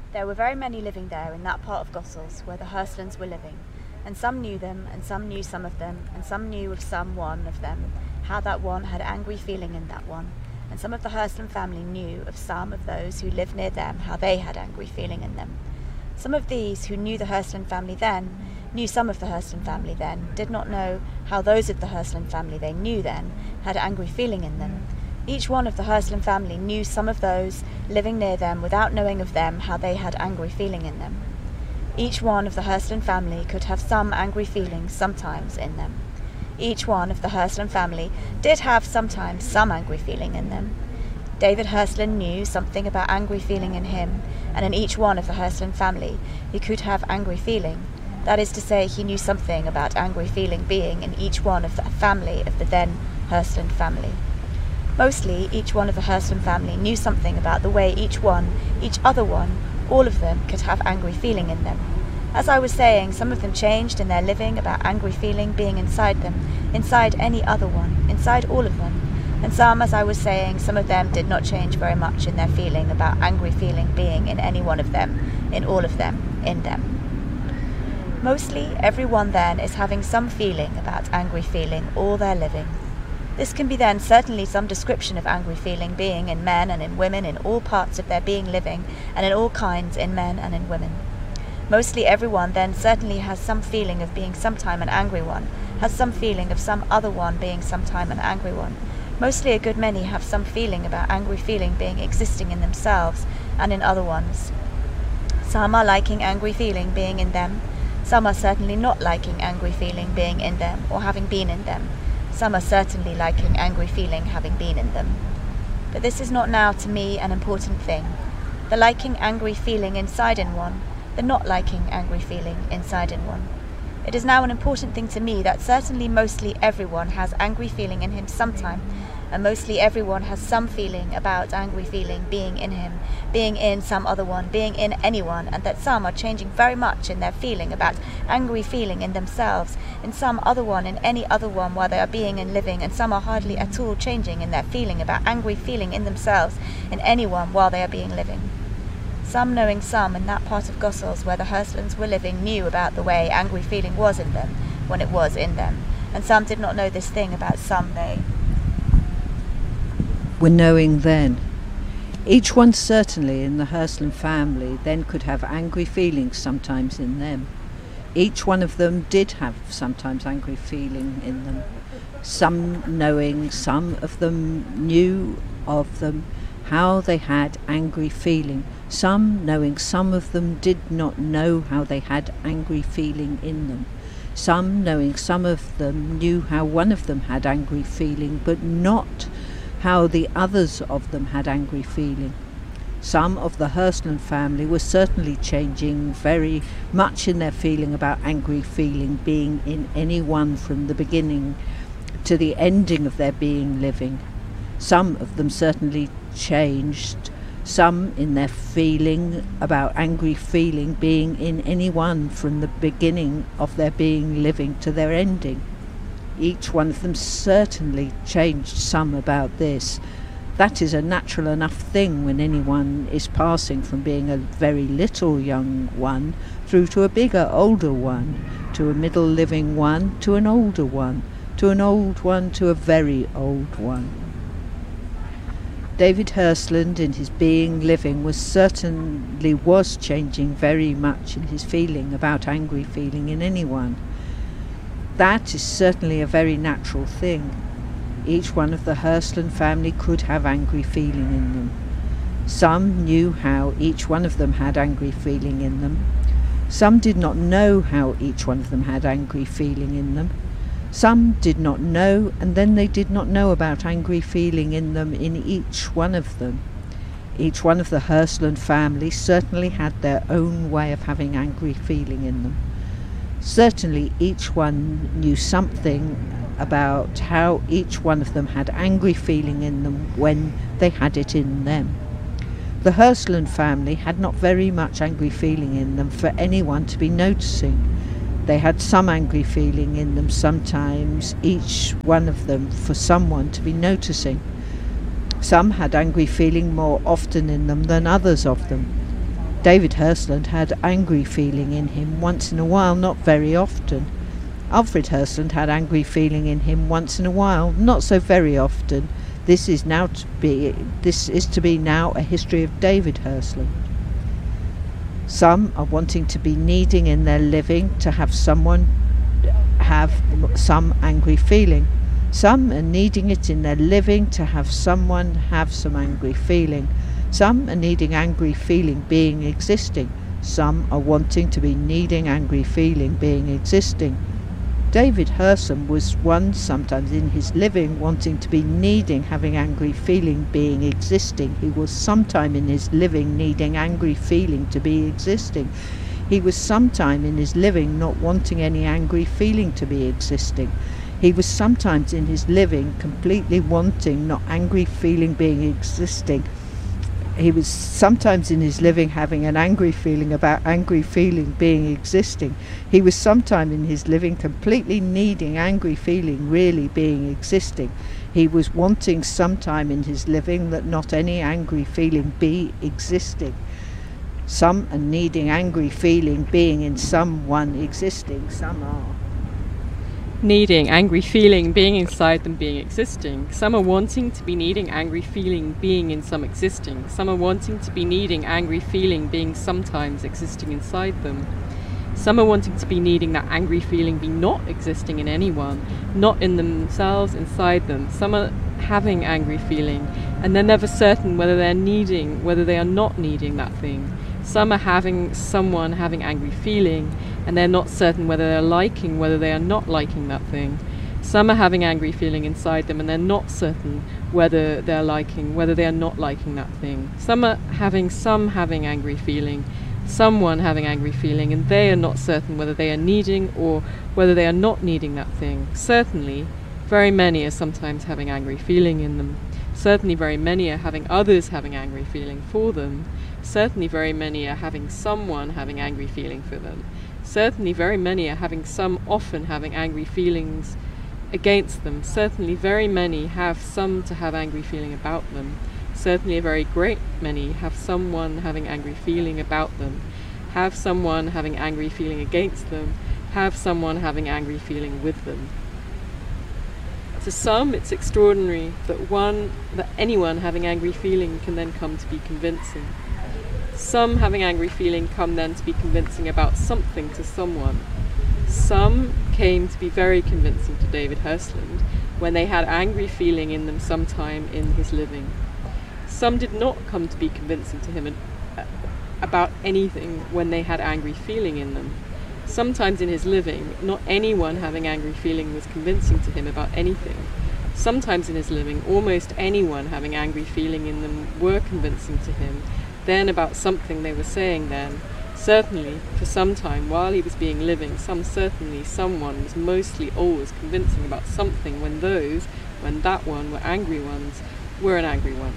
There were very many living there in that part of Gossels where the Hurstlans were living, and some knew them, and some knew some of them, and some knew of some one of them, how that one had angry feeling in that one, and some of the Hurstlin family knew of some of those who lived near them, how they had angry feeling in them. Some of these who knew the Hurstlin family then, knew some of the Hurstlin family then, did not know how those of the Hurstlin family they knew then had angry feeling in them. Each one of the Hurstlin family knew some of those living near them without knowing of them how they had angry feeling in them. Each one of the Hurstlin family could have some angry feelings sometimes in them. Each one of the Hurstlin family did have sometimes some angry feeling in them. David Hurstlin knew something about angry feeling in him, and in each one of the Hurstlin family he could have angry feeling. That is to say, he knew something about angry feeling being in each one of the family of the then Hurstlin family. Mostly, each one of the Hurstlin family knew something about the way each one, each other one, all of them could have angry feeling in them. As I was saying, some of them changed in their living about angry feeling being inside them, inside any other one, inside all of them. And some, as I was saying, some of them did not change very much in their feeling about angry feeling being in any one of them, in all of them, in them. Mostly, everyone then is having some feeling about angry feeling all their living. This can be then certainly some description of angry feeling being in men and in women in all parts of their being living, and in all kinds in men and in women. Mostly everyone then certainly has some feeling of being sometime an angry one, has some feeling of some other one being sometime an angry one. Mostly a good many have some feeling about angry feeling being existing in themselves and in other ones. Some are liking angry feeling being in them. Some are certainly not liking angry feeling being in them or having been in them. Some are certainly liking angry feeling having been in them. But this is not now to me an important thing. The liking angry feeling inside in one, the not liking angry feeling inside in one. It is now an important thing to me that certainly mostly everyone has angry feeling in him sometime, and mostly everyone has some feeling about angry feeling being in him, being in some other one, being in anyone, and that some are changing very much in their feeling about angry feeling in themselves, in some other one, in any other one while they are being and living, and some are hardly at all changing in their feeling about angry feeling in themselves, in anyone while they are being living. Some knowing some in that part of Gossels where the Hurstlins were living knew about the way angry feeling was in them when it was in them, and some did not know this thing about some they were knowing then. Each one certainly in the Hurstlin family then could have angry feelings sometimes in them. Each one of them did have sometimes angry feeling in them. Some knowing, some of them knew of them, how they had angry feeling. Some knowing, some of them did not know how they had angry feeling in them. Some knowing, some of them knew how one of them had angry feeling, but not how the others of them had angry feeling. Some of the Hurstlin family were certainly changing very much in their feeling about angry feeling being in anyone from the beginning to the ending of their being living. Some of them certainly changed, some in their feeling about angry feeling being in anyone from the beginning of their being living to their ending. Each one of them certainly changed some about this. That is a natural enough thing when anyone is passing from being a very little young one through to a bigger, older one, to a middle living one, to an older one, to an old one, to a very old one. David Hurstlin in his being living was changing very much in his feeling about angry feeling in anyone. That is certainly a very natural thing. Each one of the Hurstlin family could have angry feeling in them. Some knew how each one of them had angry feeling in them. Some did not know how each one of them had angry feeling in them. Some did not know, and then they did not know about angry feeling in them in each one of them. Each one of the Hurstlin family certainly had their own way of having angry feeling in them. Certainly each one knew something about how each one of them had angry feeling in them when they had it in them. The Hurstlin family had not very much angry feeling in them for anyone to be noticing. They had some angry feeling in them sometimes, each one of them for someone to be noticing. Some had angry feeling more often in them than others of them. David Hirstland had angry feeling in him once in a while, not very often. Alfred Hirstland had angry feeling in him once in a while, not so very often. This is to be now a history of David Hirstland. Some are wanting to be needing in their living to have someone have some angry feeling. Some are needing it in their living to have someone have some angry feeling. Some are needing angry feeling being existing. Some are wanting to be needing angry feeling being existing. David Hirstland was one sometimes in his living wanting to be needing having angry feeling being existing. He was sometime in his living needing angry feeling to be existing. He was sometime in his living not wanting any angry feeling to be existing. He was sometimes in his living completely wanting not angry feeling being existing. He was sometimes in his living having an angry feeling about angry feeling being existing. He was sometime in his living completely needing angry feeling really being existing. He was wanting sometime in his living that not any angry feeling be existing. Some are needing angry feeling being in someone existing. Some are needing angry feeling being inside them being existing. Some are wanting to be needing angry feeling being in some existing. Some are wanting to be needing angry feeling being sometimes existing inside them. Some are wanting to be needing that angry feeling be not existing in anyone, not in themselves, inside them. Some are having angry feeling and they're never certain whether they are not needing that thing. Some are having someone having angry feeling and they're not certain whether they are not liking that thing. Some are having angry feeling inside them and they're not certain whether they are not liking that thing. Some are having angry feeling, someone having angry feeling, and they are not certain whether they are needing or whether they are not needing that thing. Certainly, very many are sometimes having angry feeling in them. Certainly very many are having others having angry feeling for them. Certainly very many are having someone having angry feeling for them. Certainly very many are having often having angry feelings against them. Certainly very many have some to have angry feeling about them. Certainly a very great many have someone having angry feeling about them, have someone having angry feeling against them, have someone having angry feeling with them. To some, it's extraordinary that anyone having angry feeling can then come to be convincing. Some having angry feeling come then to be convincing about something to someone. Some came to be very convincing to David Hirstland when they had angry feeling in them sometime in his living. Some did not come to be convincing to him about anything when they had angry feeling in them. Sometimes in his living, not anyone having angry feeling was convincing to him about anything. Sometimes in his living, almost anyone having angry feeling in them were convincing to him then about something they were saying then. Certainly, for some time while he was being living, someone was mostly always convincing about something when that one were angry ones, were an angry one.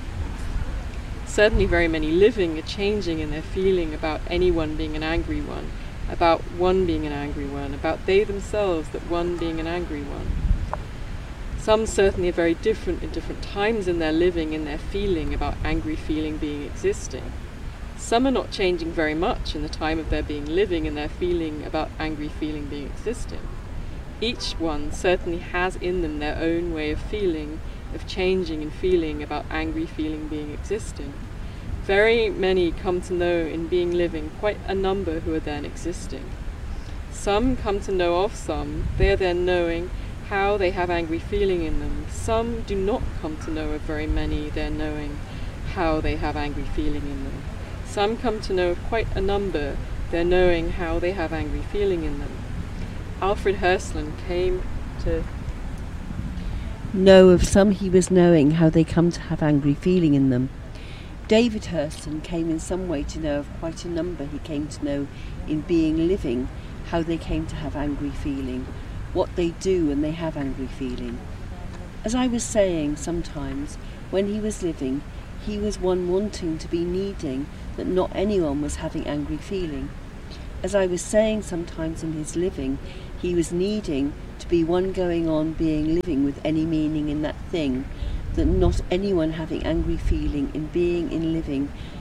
Certainly very many living are changing in their feeling about anyone being an angry one, about one being an angry one, about they themselves that one being an angry one. Some certainly are very different in different times in their living, in their feeling about angry feeling being existing. Some are not changing very much in the time of their being living and their feeling about angry feeling being existing. Each one certainly has in them their own way of feeling, of changing and feeling about angry feeling being existing. Very many come to know in being living quite a number who are then existing. Some come to know of some, they are then knowing how they have angry feeling in them. Some do not come to know of very many, they're knowing how they have angry feeling in them. Some come to know of quite a number, they're knowing how they have angry feeling in them. Alfred Hirstland came to know of some he was knowing how they come to have angry feeling in them. David Hirstland came in some way to know of quite a number he came to know in being living how they came to have angry feeling, what they do when they have angry feeling. As I was saying, sometimes when he was living, he was one wanting to be needing that not anyone was having angry feeling. As I was saying, sometimes in his living, he was needing to be one going on being living with any meaning in that thing, that not anyone having angry feeling in being in living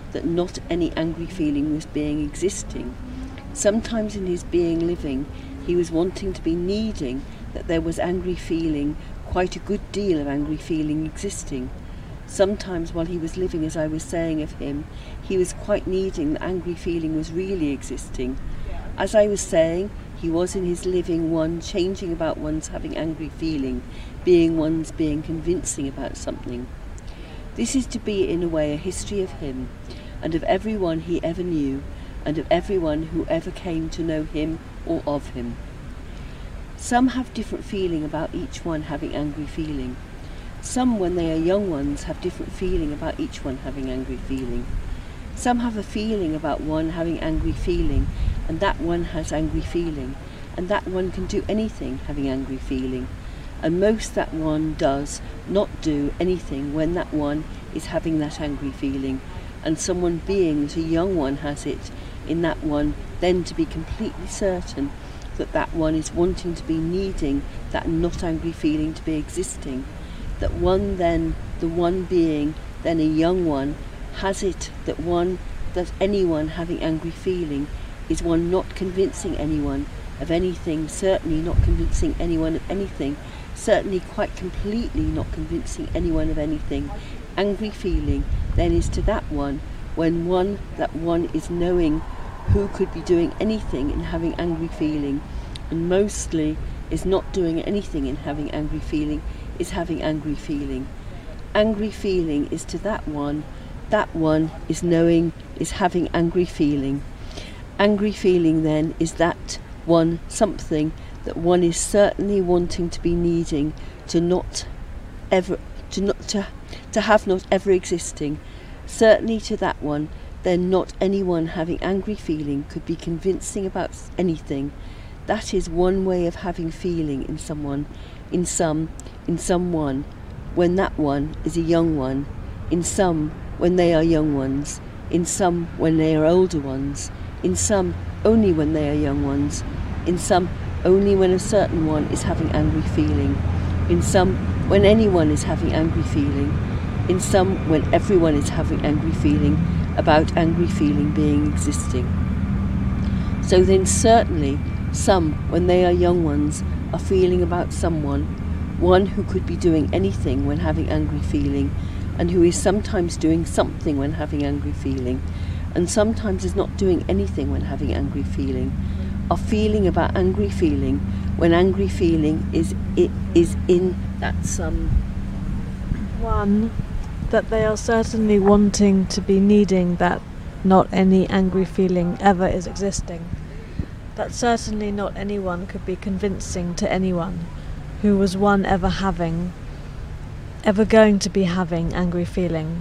that not any angry feeling was being existing. Sometimes in his being living, he was wanting to be needing that there was angry feeling, quite a good deal of angry feeling existing. Sometimes while he was living, as I was saying of him, he was quite needing that angry feeling was really existing. As I was saying, he was in his living one changing about one's having angry feeling, being one's being convincing about something. This is to be in a way a history of him, and of everyone he ever knew, and of everyone who ever came to know him or of him. Some have different feeling about each one having angry feeling. Some, when they are young ones, have different feeling about each one having angry feeling. Some have a feeling about one having angry feeling, and that one has angry feeling, and that one can do anything having angry feeling, and most that one does not do anything when that one is having that angry feeling, and someone being that a young one has it in that one, then to be completely certain that that one is wanting to be needing that not angry feeling to be existing, that one then, the one being, then a young one, has it that one, that anyone having angry feeling is one not convincing anyone of anything, certainly not convincing anyone of anything, certainly quite completely not convincing anyone of anything. Angry feeling then is to that one, when one, that one is knowing who could be doing anything in having angry feeling, and mostly is not doing anything in having angry feeling, is having angry feeling. Angry feeling is to that one is knowing, is having angry feeling. Angry feeling then is that one something that one is certainly wanting to be needing to have not ever existing. Certainly to that one, then not anyone having angry feeling could be convincing about anything. That is one way of having feeling in someone, in someone, when that one is a young one, in some when they are young ones, in some when they are older ones, in some only when they are young ones, in some only when a certain one is having angry feeling, in some when anyone is having angry feeling, in some when everyone is having angry feeling about angry feeling being existing. So then certainly some, when they are young ones, are feeling about someone, one who could be doing anything when having angry feeling, and who is sometimes doing something when having angry feeling, and sometimes is not doing anything when having angry feeling, are feeling about angry feeling when angry feeling is in that some one, that they are certainly wanting to be needing that not any angry feeling ever is existing, that certainly not anyone could be convincing to anyone who was one ever going to be having angry feeling.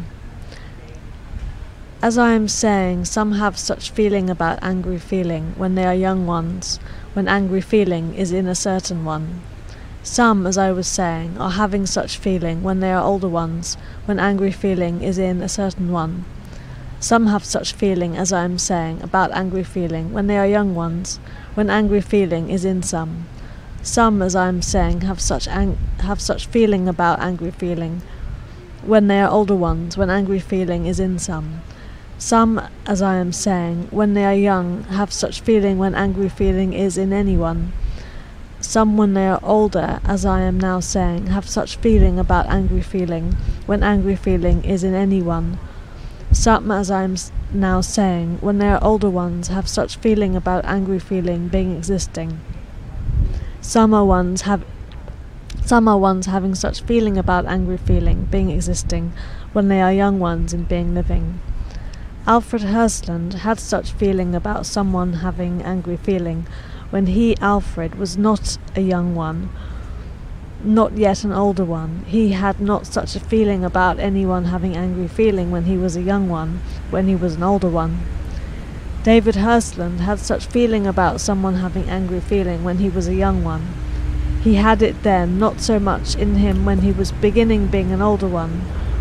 As I am saying, some have such feeling about angry feeling when they are young ones, when angry feeling is in a certain one. Some, as I was saying, are having such feeling when they are older ones, when angry feeling is in a certain one. Some have such feeling, as I am saying, about angry feeling when they are young ones, when angry feeling is in some. Some, as I am saying, have such feeling about angry feeling when they are older ones, when angry feeling is in some. Some, as I am saying, when they are young, have such feeling when angry feeling is in anyone. Some, when they are older, as I am now saying, have such feeling about angry feeling when angry feeling is in anyone. Some, as I am now saying, when they are older ones, have such feeling about angry feeling being existing. Some are ones having such feeling about angry feeling being existing when they are young ones in being living. Alfred Hirschland had such feeling about someone having angry feeling when he, Alfred, was not a young one, not yet an older one. He had not such a feeling about anyone having angry feeling when he was a young one, when he was an older one. David Hirschland had such feeling about someone having angry feeling when he was a young one. He had it then, not so much in him when he was beginning being an older one.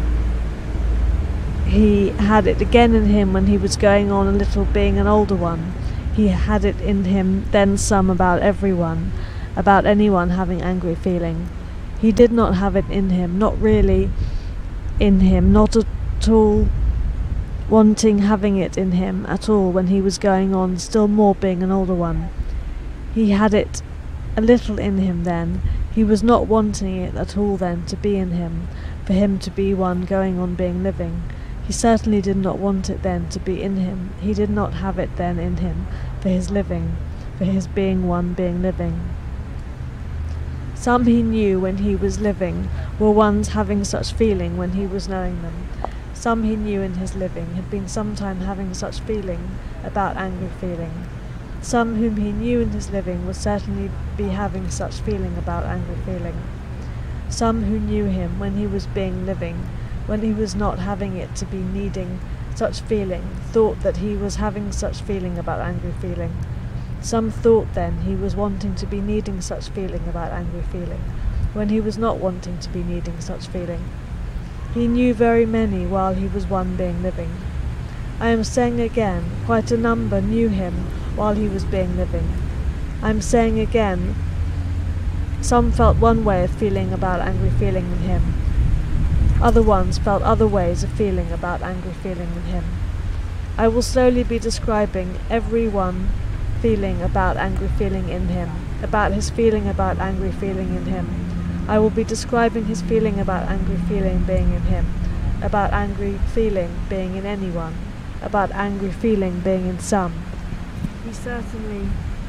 He had it again in him when he was going on a little being an older one. He had it in him then some about everyone, about anyone having angry feeling. He did not have it in him, not really in him, not at all wanting having it in him at all when he was going on still more being an older one. He had it a little in him then. He was not wanting it at all then to be in him, for him to be one going on being living. He certainly did not want it then to be in him. He did not have it then in him for his living, for his being one being living. Some he knew when he was living were ones having such feeling when he was knowing them. Some he knew in his living had been sometime having such feeling about angry feeling. Some whom he knew in his living would certainly be having such feeling about angry feeling. Some who knew him when he was being living, when he was not having it to be needing such feeling, thought that he was having such feeling about angry feeling. Some thought then he was wanting to be needing such feeling about angry feeling, when he was not wanting to be needing such feeling. He knew very many while he was one being living. I am saying again, quite a number knew him while he was being living. I am saying again, some felt one way of feeling about angry feeling in him. Other ones felt other ways of feeling about angry feeling in him. I will slowly be describing every one feeling about angry feeling in him, about his feeling about angry feeling in him. I will be describing his feeling about angry feeling being in him, about angry feeling being in anyone, about angry feeling being in some. He certainly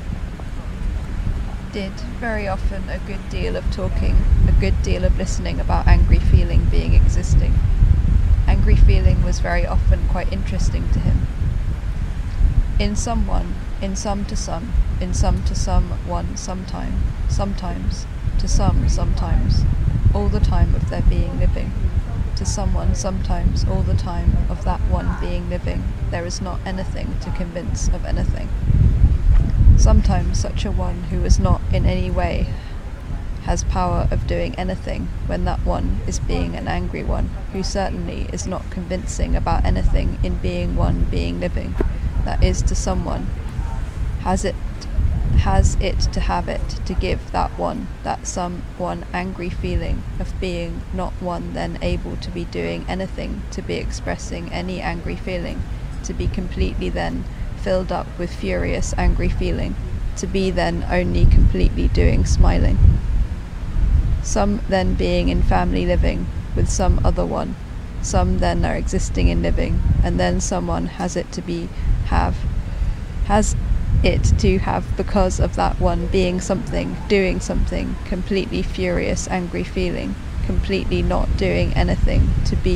did very often a good deal of talking, a good deal of listening about angry feeling being existing. Angry feeling was very often quite interesting to him. In someone, in some to some, in some to some, one sometime, sometimes, to some sometimes, all the time of their being living. To someone sometimes, all the time of that one being living, there is not anything to convince of anything. Sometimes such a one who is not in any way has power of doing anything when that one is being an angry one, who certainly is not convincing about anything in being one being living. That is, to someone has it to have it, to give that one, that some one angry feeling of being not one then able to be doing anything, to be expressing any angry feeling, to be completely then filled up with furious angry feeling, to be then only completely doing smiling. Some then being in family living with some other one, some then are existing in living, and then someone has it to have because of that one being something, doing something, completely furious angry feeling, completely not doing anything,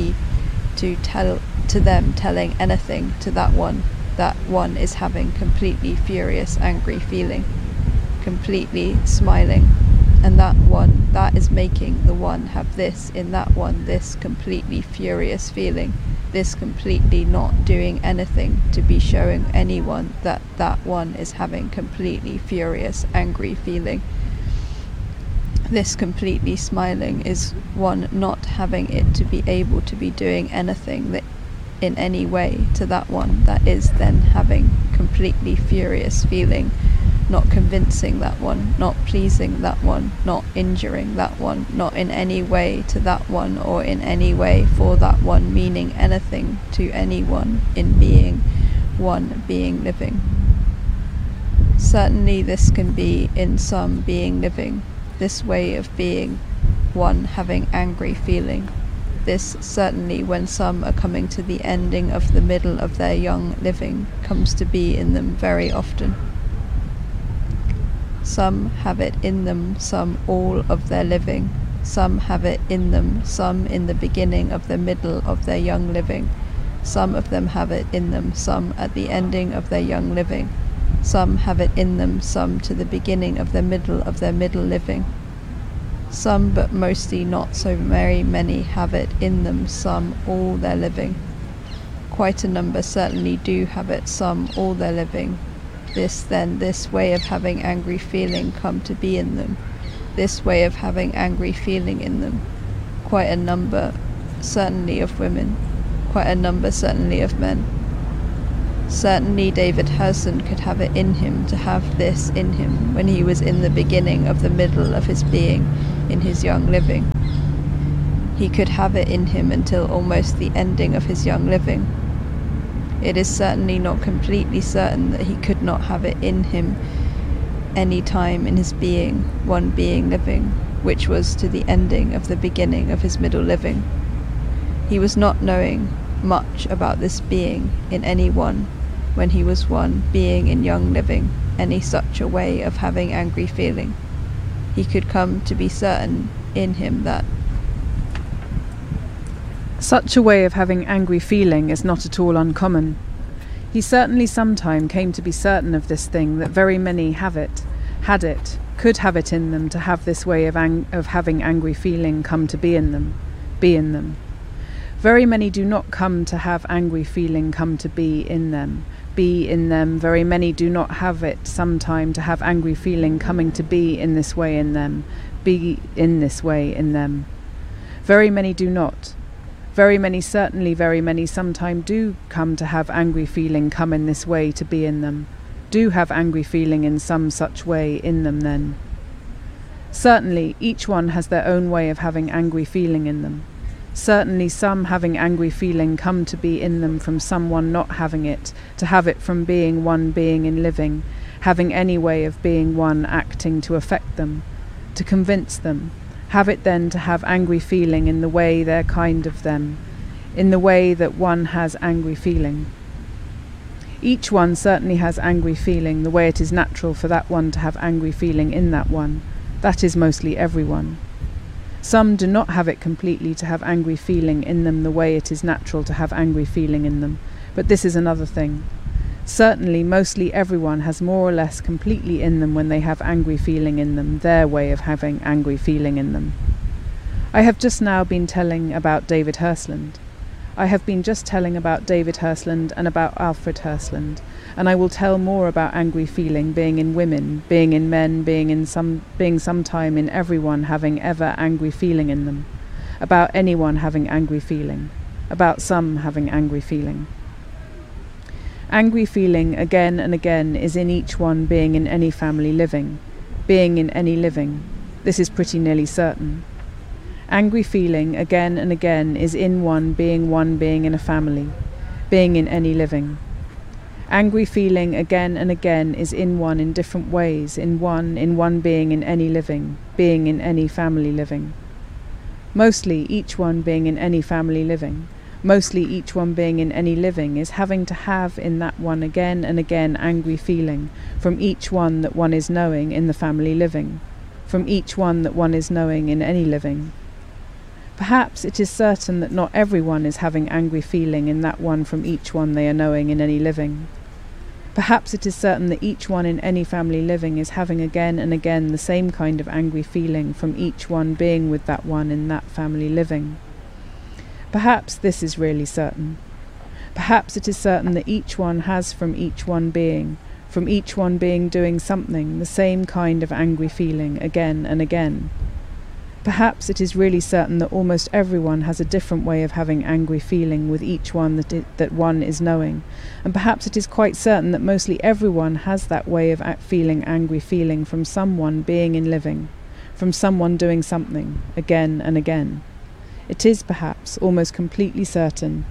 to them telling anything to that one is having completely furious angry feeling, completely smiling, and that one, that is making the one have this in that one, this completely furious feeling, this completely not doing anything to be showing anyone that that one is having completely furious angry feeling. This completely smiling is one not having it to be able to be doing anything that in any way to that one that is then having completely furious feeling, not convincing that one, not pleasing that one, not injuring that one, not in any way to that one or in any way for that one meaning anything to anyone in being one being living. Certainly this can be in some being living, this way of being one having angry feeling. This certainly when some are coming to the ending of the middle of their young living comes to be in them very often. Some have it in them, some all of their living. Some have it in them, some in the beginning of the middle of their young living. Some of them have it in them, some at the ending of their young living. Some have it in them, some to the beginning of the middle of their middle living. Some, but mostly not so very many, have it in them, some all their living. Quite a number certainly do have it, some all their living. This way of having angry feeling come to be in them. This way of having angry feeling in them. Quite a number certainly of women. Quite a number certainly of men. Certainly David Herson could have it in him to have this in him when he was in the beginning of the middle of his being, in his young living. He could have it in him until almost the ending of his young living. It is certainly not completely certain that he could not have it in him any time in his being, one being living, which was to the ending of the beginning of his middle living. He was not knowing much about this being in any one, when he was one being in young living, any such a way of having angry feeling. He could come to be certain in him that such a way of having angry feeling is not at all uncommon. He certainly sometime came to be certain of this thing, that very many have it, had it, could have it in them to have this way of having angry feeling come to be in them, be in them. Very many do not come to have angry feeling come to be in them, be in them. Very many do not have it sometime to have angry feeling coming to be in this way in them, be in this way in them. Very many do not. Very many, certainly very many, sometime do come to have angry feeling come in this way to be in them, do have angry feeling in some such way in them then. Certainly each one has their own way of having angry feeling in them. Certainly some having angry feeling come to be in them from someone not having it, to have it from being one being in living, having any way of being one acting to affect them, to convince them, have it then to have angry feeling in the way they're kind of them, in the way that one has angry feeling. Each one certainly has angry feeling the way it is natural for that one to have angry feeling in that one. That is mostly everyone. Some do not have it completely to have angry feeling in them the way it is natural to have angry feeling in them, but this is another thing. Certainly mostly everyone has more or less completely in them when they have angry feeling in them, their way of having angry feeling in them. I have just now been telling about David Hirstland. I have been just telling about David Hirstland and about Alfred Hirstland, and I will tell more about angry feeling being in women, being in men, being sometime in everyone having ever angry feeling in them, about anyone having angry feeling, about some having angry feeling. Angry feeling again and again is in each one being in any family living, being in any living. This is pretty nearly certain. Angry feeling again and again is in one being in a family, being in any living. Angry feeling again and again is in one in different ways, in one being in any living, being in any family living. Mostly each one being in any family living, mostly each one being in any living is having to have in that one again and again angry feeling from each one that one is knowing in the family living, from each one that one is knowing in any living. Perhaps it is certain that not everyone is having angry feeling in that one from each one they are knowing in any living. Perhaps it is certain that each one in any family living is having again and again the same kind of angry feeling from each one being with that one in that family living. Perhaps this is really certain. Perhaps it is certain that each one has from each one being doing something, the same kind of angry feeling again and again. Perhaps it is really certain that almost everyone has a different way of having angry feeling with each one that one is knowing, and perhaps it is quite certain that mostly everyone has that way of feeling angry feeling from someone being in living, from someone doing something, again and again. It is perhaps almost completely certain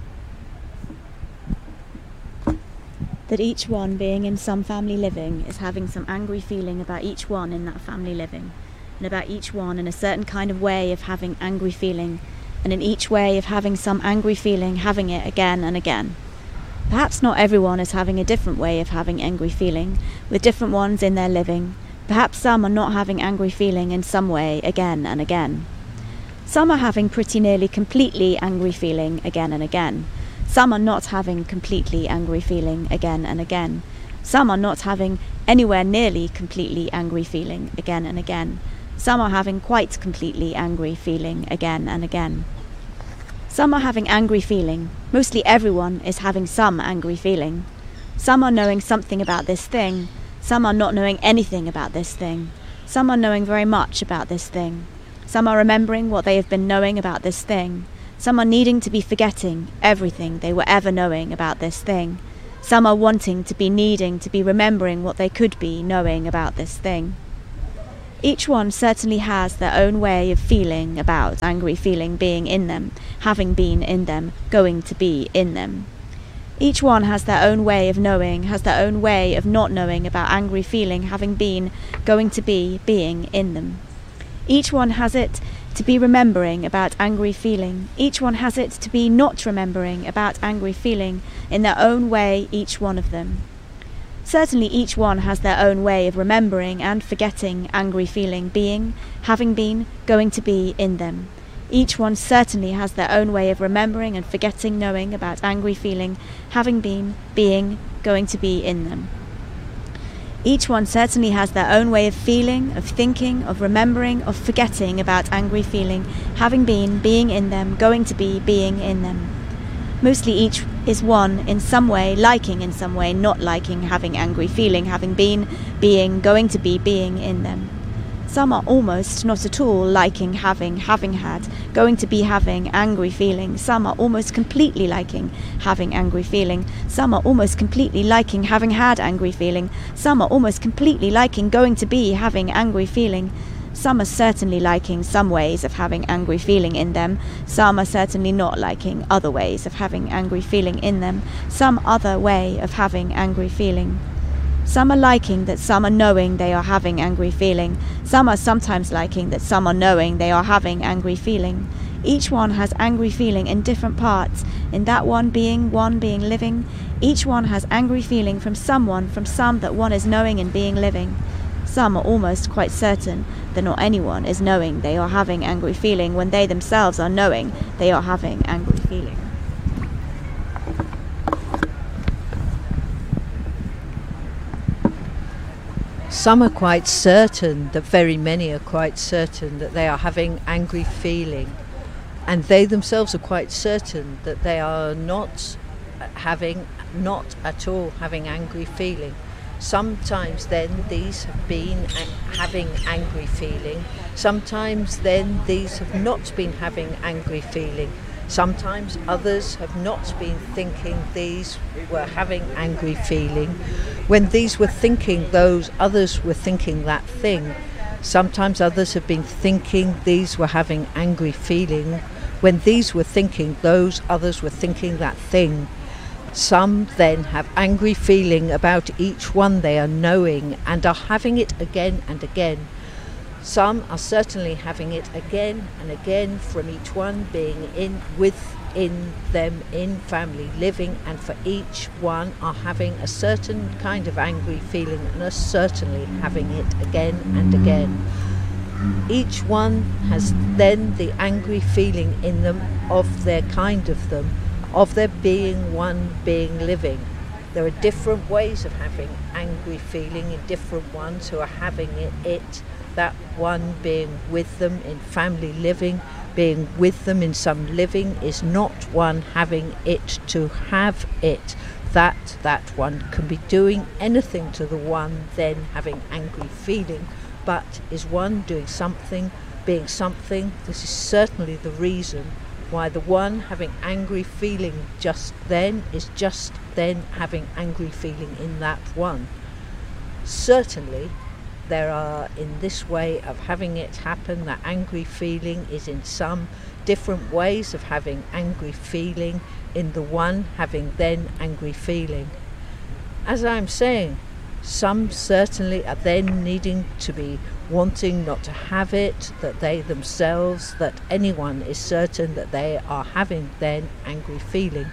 that each one being in some family living is having some angry feeling about each one in that family living, and about each one in a certain kind of way of having angry feeling, and in each way of having some angry feeling, having it again and again. Perhaps not everyone is having a different way of having angry feeling, with different ones in their living. Perhaps some are not having angry feeling in some way again and again. Some are having pretty nearly completely angry feeling again and again. Some are not having completely angry feeling again and again. Some are not having anywhere nearly completely angry feeling again and again. Some are having quite completely angry feeling again and again. Some are having angry feeling. Mostly everyone is having some angry feeling. Some are knowing something about this thing. Some are not knowing anything about this thing. Some are knowing very much about this thing. Some are remembering what they have been knowing about this thing. Some are needing to be forgetting everything they were ever knowing about this thing. Some are wanting to be needing to be remembering what they could be knowing about this thing. Each one certainly has their own way of feeling about angry feeling being in them, having been in them, going to be in them. Each one has their own way of knowing, has their own way of not knowing about angry feeling having been, going to be, being in them. Each one has it to be remembering about angry feeling. Each one has it to be not remembering about angry feeling in their own way, each one of them. Certainly each one has their own way of remembering and forgetting angry feeling being, having been, going to be in them. Each one certainly has their own way of remembering and forgetting knowing about angry feeling, having been, being, going to be in them. Each one certainly has their own way of feeling, of thinking, of remembering, of forgetting about angry feeling, having been, being in them, going to be, being in them. Mostly each is one in some way, liking in some way, not liking having angry feeling, having been, being, going to be, being in them. Some are almost not at all liking having had, going to be having angry feeling. Some are almost completely liking having angry feeling. Some are almost completely liking having had angry feeling. Some are almost completely liking going to be having angry feeling. Some are certainly liking some ways of having angry feeling in them. Some are certainly not liking other ways of having angry feeling in them. Some other way of having angry feeling. Some are liking that some are knowing they are having angry feeling. Some are sometimes liking that some are knowing they are having angry feeling. Each one has angry feeling in different parts. In that one being living. Each one has angry feeling from someone, from some that one is knowing and being living. Some are almost quite certain that not anyone is knowing they are having angry feeling when they themselves are knowing they are having angry feeling. Some are quite certain, that very many are quite certain that they are having angry feeling, and they themselves are quite certain that they are not at all having angry feeling. Sometimes then these have been having angry feeling, sometimes then these have not been having angry feeling. Sometimes others have not been thinking these were having angry feeling. When these were thinking, those others were thinking that thing. Sometimes others have been thinking these were having angry feeling. When these were thinking, those others were thinking that thing. Some then have angry feeling about each one they are knowing and are having it again and again. Some are certainly having it again and again from each one being within them in family living, and for each one are having a certain kind of angry feeling and are certainly having it again and again. Each one has then the angry feeling in them of their kind of them, of their being one, being living. There are different ways of having angry feeling in different ones who are having it. That one being with them in family living, being with them in some living, is not one having it to have it. That one can be doing anything to the one then having angry feeling, but is one doing something, being something. This is certainly the reason why the one having angry feeling just then is just then having angry feeling in that one. Certainly there are, in this way of having it happen, that angry feeling is in some different ways of having angry feeling in the one having then angry feeling. As I'm saying, some certainly are then needing to be wanting not to have it, that they themselves, that anyone is certain that they are having then angry feeling.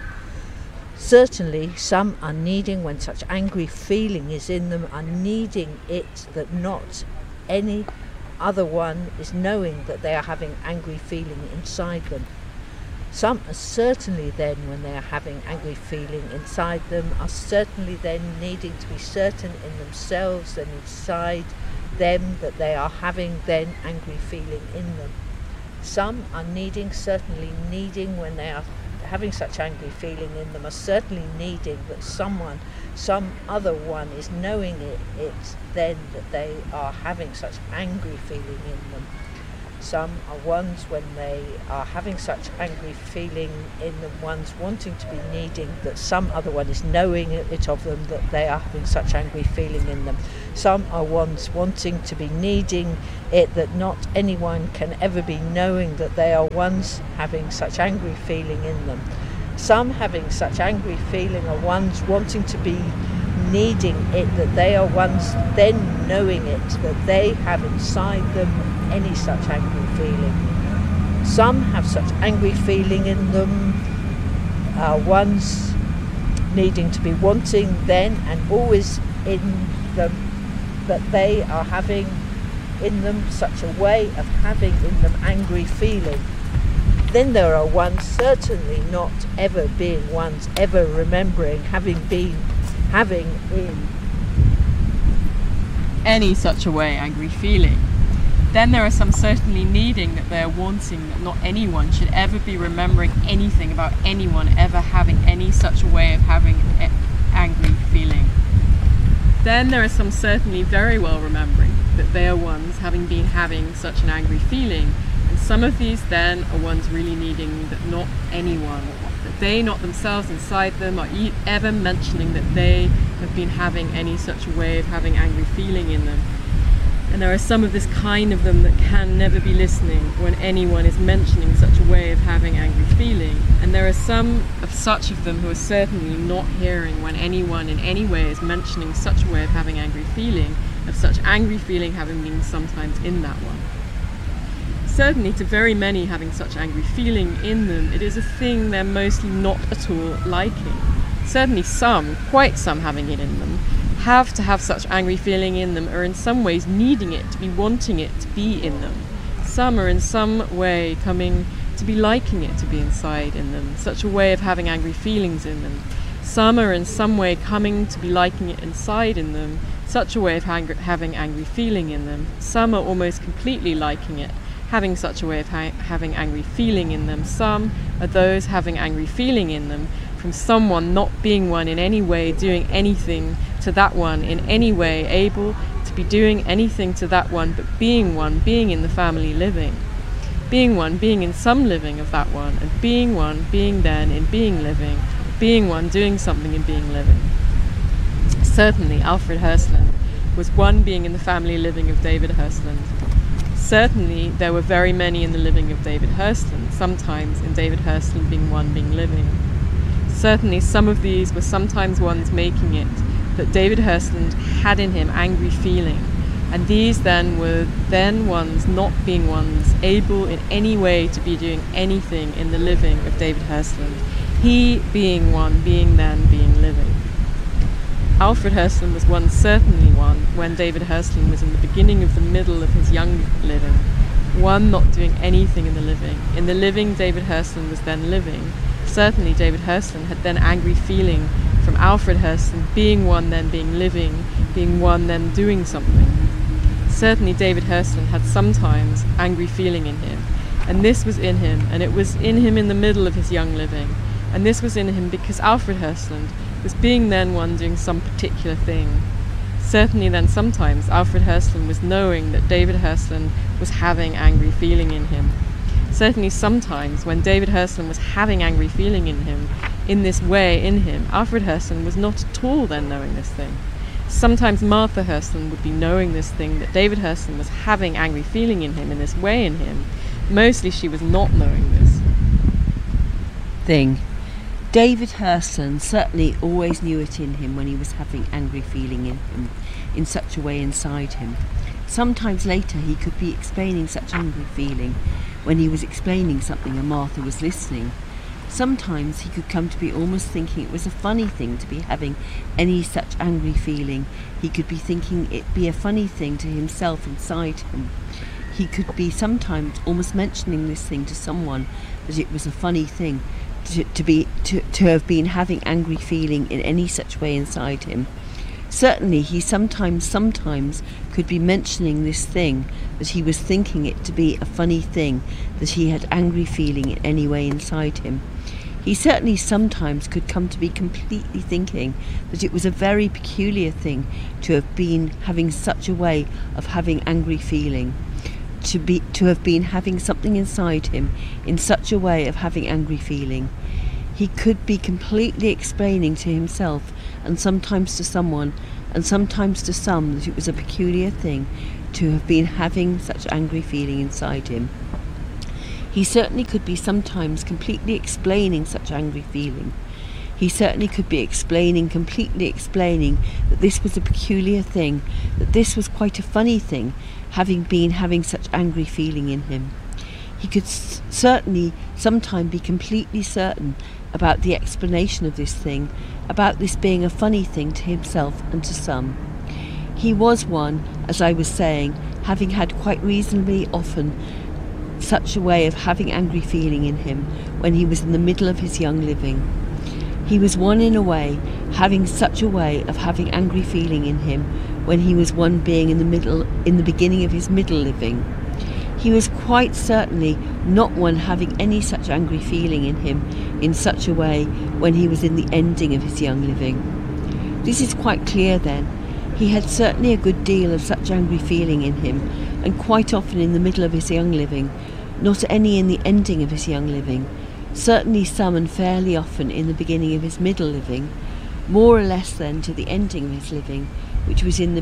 Certainly some are needing, when such angry feeling is in them, are needing it that not any other one is knowing that they are having angry feeling inside them. Some are certainly then, when they are having angry feeling inside them, are certainly then needing to be certain in themselves and inside them that they are having then angry feeling in them. Some are certainly needing, when they are having such angry feeling in them, are certainly needing that someone, some other one is knowing it then that they are having such angry feeling in them. Some are ones, when they are having such angry feeling in them, ones wanting to be needing that some other one is knowing it of them that they are having such angry feeling in them. Some are ones wanting to be needing it that not anyone can ever be knowing that they are ones having such angry feeling in them. Some having such angry feeling are ones wanting to be needing it, that they are ones then knowing it, that they have inside them any such angry feeling. Some have such angry feeling in them, are ones needing to be wanting then and always in them, that they are having in them such a way of having in them angry feeling. Then there are ones certainly not ever being ones, ever remembering having in any such a way angry feeling. Then there are some certainly needing that they are wanting that not anyone should ever be remembering anything about anyone ever having any such a way of having angry feeling. Then there are some certainly very well remembering that they are ones having been having such an angry feeling, and some of these then are ones really needing that not anyone, that they not themselves inside them are ever mentioning that they have been having any such a way of having angry feeling in them. And there are some of this kind of them that can never be listening when anyone is mentioning such a way of having angry feeling. And there are some of such of them who are certainly not hearing when anyone in any way is mentioning such a way of having angry feeling, of such angry feeling having been sometimes in that one. Certainly to very many having such angry feeling in them, it is a thing they're mostly not at all liking. Certainly some, quite some having it in them, have to have such angry feeling in them, or in some ways needing it, to be wanting it to be in them. Some are in some way coming to be liking it to be inside in them, such a way of having angry feelings in them. Some are in some way coming to be liking it inside in them, such a way of having angry feeling in them. Some are almost completely liking it, having such a way of having angry feeling in them. Some are those having angry feeling in them from someone not being one in any way, doing anything to that one in any way, able to be doing anything to that one, but being one, being in the family living. Being one, being in some living of that one, and being one, being then in being living, being one, doing something in being living. Certainly Alfred Hirstland was one being in the family living of David Hirstland. Certainly there were very many in the living of David Hirstland, sometimes in David Hirstland being one being living. Certainly some of these were sometimes ones making it that David Hirstland had in him angry feeling, and these then were then ones not being ones able in any way to be doing anything in the living of David Hirstland, he being one, being then being living. Alfred Hirstland was one, certainly one, when David Hirstland was in the beginning of the middle of his young living, one not doing anything in the living. In the living David Hirstland was then living. Certainly David Hirstland had then angry feeling from Alfred Hirstland, being one then being living, being one then doing something. Certainly David Hirstland had sometimes angry feeling in him, and this was in him, and it was in him in the middle of his young living, and this was in him because Alfred Hirstland was being then one doing some particular thing. Certainly then sometimes Alfred Hirstland was knowing that David Hirstland was having angry feeling in him. Certainly sometimes when David Hirstland was having angry feeling in him, in this way in him, Alfred Hirstland was not at all then knowing this thing. Sometimes Martha Hirstland would be knowing this thing, that David Hirstland was having angry feeling in him, in this way in him. Mostly she was not knowing this thing. David Hirstland certainly always knew it in him when he was having angry feeling in him, in such a way inside him. Sometimes later he could be explaining such angry feeling when he was explaining something and Martha was listening. Sometimes he could come to be almost thinking it was a funny thing to be having any such angry feeling. He could be thinking it be a funny thing to himself inside him. He could be sometimes almost mentioning this thing to someone, that it was a funny thing to have been having angry feeling in any such way inside him. Certainly he sometimes could be mentioning this thing, that he was thinking it to be a funny thing, that he had angry feeling in any way inside him. He certainly sometimes could come to be completely thinking that it was a very peculiar thing to have been having such a way of having angry feeling, to have been having something inside him in such a way of having angry feeling. He could be completely explaining to himself, and sometimes to someone, and sometimes to some, that it was a peculiar thing to have been having such angry feeling inside him. He certainly could be sometimes completely explaining such angry feeling. He certainly could be completely explaining that this was a peculiar thing, that this was quite a funny thing, having such angry feeling in him. He could certainly sometime be completely certain about the explanation of this thing, about this being a funny thing to himself and to some. He was one, as I was saying, having had quite reasonably often such a way of having angry feeling in him when he was in the middle of his young living. He was one in a way, having such a way of having angry feeling in him when he was one being in the beginning of his middle living. He was quite certainly not one having any such angry feeling in him in such a way when he was in the ending of his young living. This is quite clear then. He had certainly a good deal of such angry feeling in him, and quite often in the middle of his young living, not any in the ending of his young living, certainly some and fairly often in the beginning of his middle living, more or less then to the ending of his living, which was in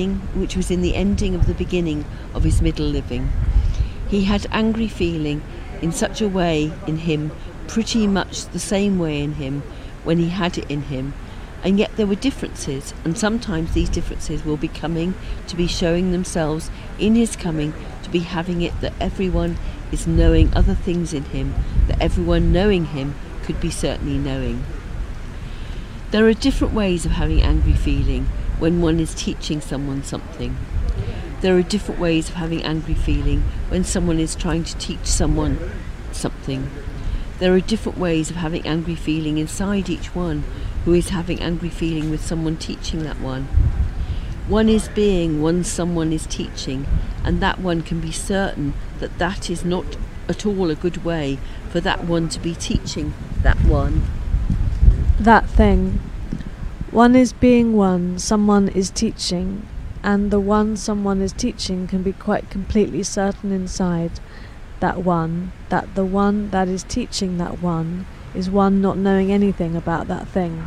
the ending of the beginning of his middle living. He had angry feeling in such a way in him, pretty much the same way in him when he had it in him, and yet there were differences, and sometimes these differences will be coming to be showing themselves in his coming to be having it that everyone is knowing other things in him, that everyone knowing him could be certainly knowing. There are different ways of having angry feeling when one is teaching someone something. There are different ways of having angry feeling when someone is trying to teach someone something. There are different ways of having angry feeling inside each one who is having angry feeling with someone teaching that one. One is being one someone is teaching, and that one can be certain that that is not at all a good way for that one to be teaching that one. That thing. One is being one someone is teaching, and the one someone is teaching can be quite completely certain inside that one, that the one that is teaching that one is one not knowing anything about that thing.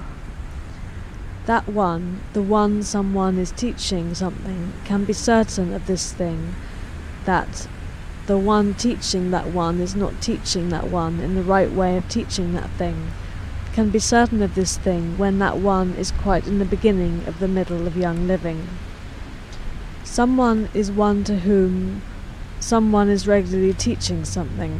That one, the one someone is teaching something, can be certain of this thing, that the one teaching that one is not teaching that one in the right way of teaching that thing, can be certain of this thing when that one is quite in the beginning of the middle of young living. Someone is one to whom someone is regularly teaching something.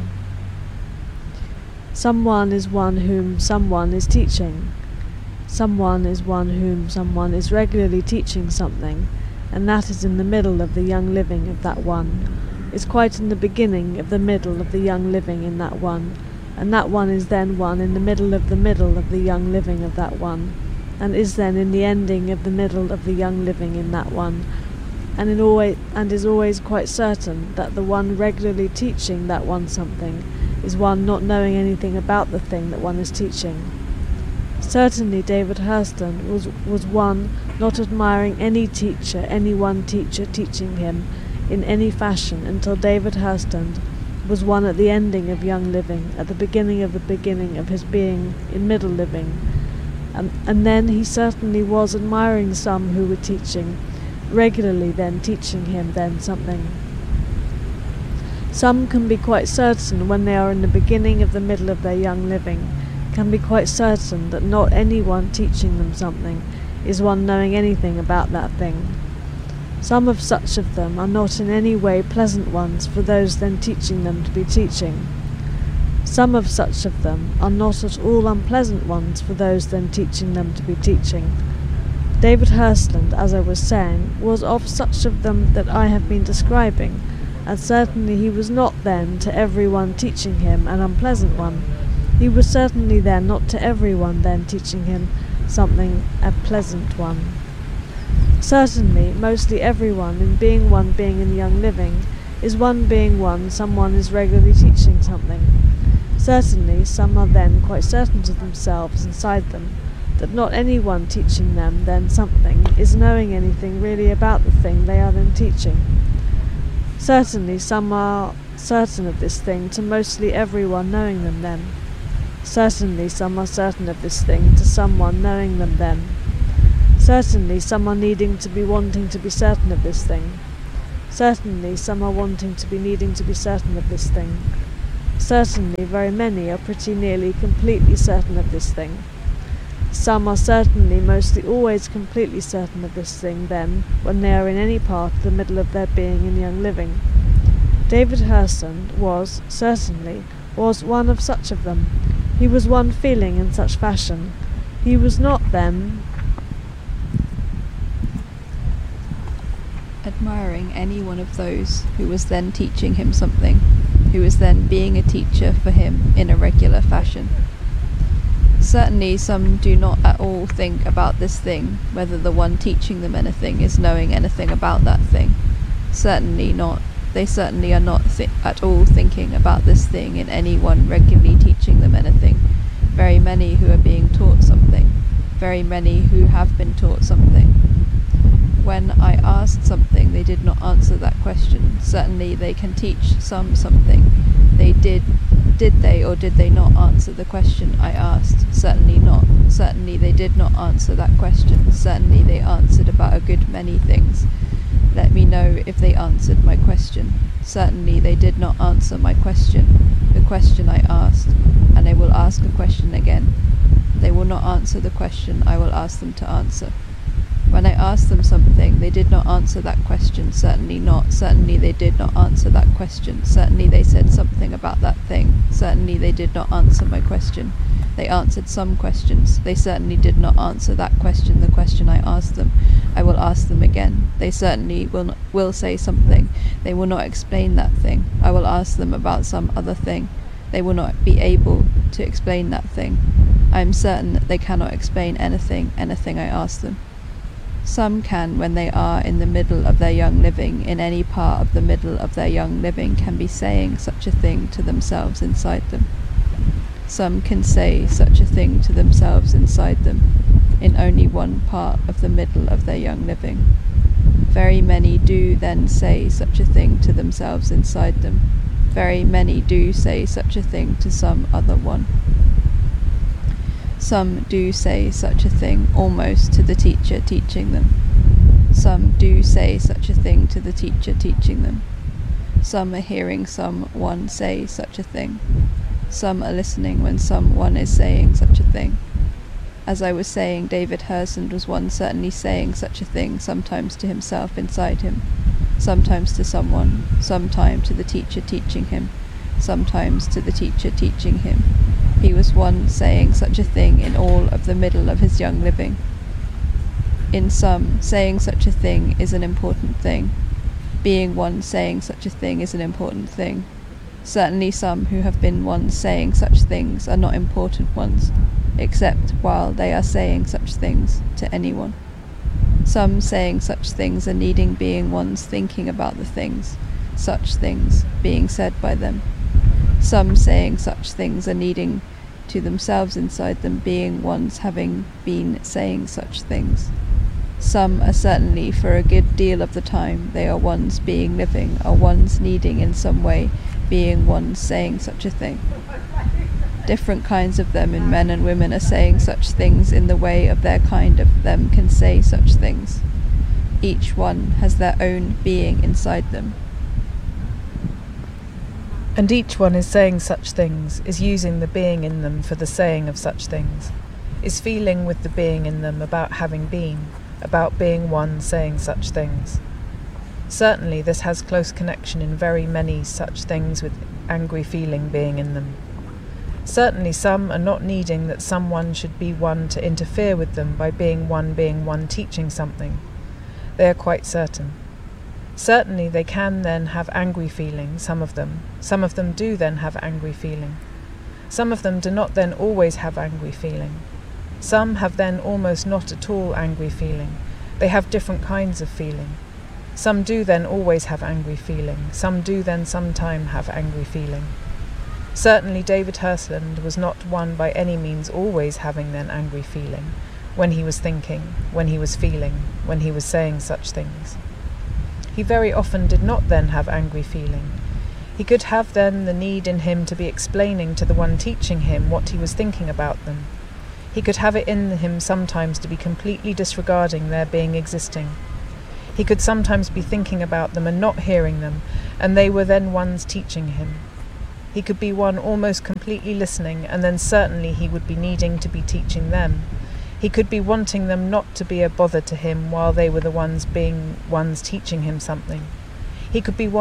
Someone is one whom someone is teaching. Someone is one whom someone is regularly teaching something, and that is in the middle of the young living of that one, is quite in the beginning of the middle of the young living in that one, and that one is then one in the middle of the young living of that one, and is then in the ending of the middle of the young living in that one, and is always quite certain that the one regularly teaching that one something is one not knowing anything about the thing that one is teaching. Certainly David Hurston was one not admiring any teacher, any one teacher teaching him in any fashion until David Hurston was one at the ending of young living, at the beginning of his being in middle living. And then he certainly was admiring some who were teaching, regularly then teaching him then something. Some can be quite certain when they are in the beginning of the middle of their young living, can be quite certain that not any one teaching them something is one knowing anything about that thing. Some of such of them are not in any way pleasant ones for those then teaching them to be teaching. Some of such of them are not at all unpleasant ones for those then teaching them to be teaching. David Hurston, as I was saying, was of such of them that I have been describing, and certainly he was not then to every one teaching him an unpleasant one. He was certainly then not to every one then teaching him something a pleasant one. Certainly, mostly everyone in being one being in young living is one being one someone is regularly teaching something. Certainly, some are then quite certain to themselves inside them that not any one teaching them then something is knowing anything really about the thing they are then teaching. Certainly, some are certain of this thing to mostly everyone knowing them then. Certainly, some are certain of this thing to someone knowing them then. Certainly, some are needing to be wanting to be certain of this thing. Certainly, some are wanting to be needing to be certain of this thing. certainly very many are pretty nearly completely certain of this thing. Some are certainly mostly always completely certain of this thing then, when they are in any part of the middle of their being in young living. David Hurston was, certainly, one of such of them. He was one feeling in such fashion. He was not then admiring any one of those who was then teaching him something, who was then being a teacher for him in a regular fashion. Certainly some do not at all think about this thing, whether the one teaching them anything is knowing anything about that thing. Certainly not. They certainly are not at all thinking about this thing in any one regularly teaching them anything. Very many who are being taught something. Very many who have been taught something. When I asked something, they did not answer that question. Certainly they can teach some something. They did they or did they not answer the question I asked? Certainly not. Certainly they did not answer that question. Certainly they answered about a good many things. Let me know if they answered my question. Certainly they did not answer my question, the question I asked, and I will ask a question again. They will not answer the question I will ask them to answer. When I asked them something, they did not answer that question. Certainly not. Certainly they did not answer that question. Certainly they said something about that thing. Certainly they did not answer my question. They answered some questions. They certainly did not answer that question, the question I asked them. I will ask them again. They certainly will say something. They will not explain that thing. I will ask them about some other thing. They will not be able to explain that thing. I am certain that they cannot explain anything I ask them. Some can, when they are in the middle of their young living, in any part of the middle of their young living, can be saying such a thing to themselves inside them. Some can say such a thing to themselves inside them, in only one part of the middle of their young living. Very many do then say such a thing to themselves inside them. Very many do say such a thing to some other one. Some do say such a thing almost to the teacher teaching them. Some do say such a thing to the teacher teaching them. Some are hearing someone say such a thing. Some are listening when someone is saying such a thing. As I was saying, David Hurston was one certainly saying such a thing, sometimes to himself inside him, sometimes to someone, sometimes to the teacher teaching him, sometimes to the teacher teaching him. He was one saying such a thing in all of the middle of his young living. In some, saying such a thing is an important thing. Being one saying such a thing is an important thing. Certainly some who have been ones saying such things are not important ones, except while they are saying such things to anyone. Some saying such things are needing being ones thinking about the things, such things being said by them. Some saying such things are needing to themselves inside them being ones having been saying such things. Some are certainly, for a good deal of the time, they are ones being living, are ones needing in some way being ones saying such a thing. Different kinds of them in men and women are saying such things in the way of their kind of them can say such things. Each one has their own being inside them. And each one is saying such things, is using the being in them for the saying of such things, is feeling with the being in them about having been, about being one saying such things. Certainly this has close connection in very many such things with angry feeling being in them. Certainly some are not needing that someone should be one to interfere with them by being one teaching something. They are quite certain. Certainly they can then have angry feeling, some of them. Some of them do then have angry feeling. Some of them do not then always have angry feeling. Some have then almost not at all angry feeling. They have different kinds of feeling. Some do then always have angry feeling. Some do then sometime have angry feeling. Certainly David Hurston was not one by any means always having then angry feeling, when he was thinking, when he was feeling, when he was saying such things. He very often did not then have angry feeling. He could have then the need in him to be explaining to the one teaching him what he was thinking about them. He could have it in him sometimes to be completely disregarding their being existing. He could sometimes be thinking about them and not hearing them, and they were then ones teaching him. He could be one almost completely listening, and then certainly he would be needing to be teaching them. He could be wanting them not to be a bother to him while they were the ones being ones teaching him something. He could be